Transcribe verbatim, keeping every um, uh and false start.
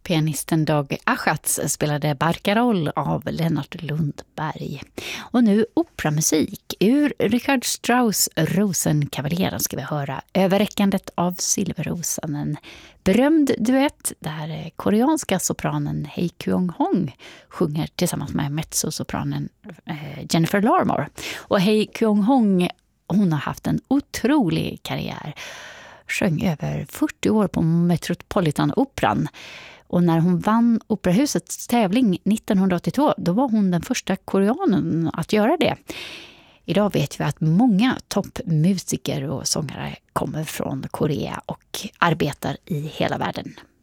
Pianisten Dag Achatz spelade Barcarolle av Lennart Lundberg. Och nu operamusik. Ur Richard Strauss Rosenkavaleren ska vi höra Överräckandet av Silverrosen. En berömd duett där koreanska sopranen Hei Kyung-hong sjunger tillsammans med mezzosopranen Jennifer Larmore. Och Hei Kyung-hong, hon har haft en otrolig karriär. Sjöng över fyrtio år på Metropolitan-operan. Och när hon vann Operahusets tävling nittonhundraåttiotvå, då var hon den första koreanen att göra det. Idag vet vi att många toppmusiker och sångare kommer från Korea och arbetar i hela världen.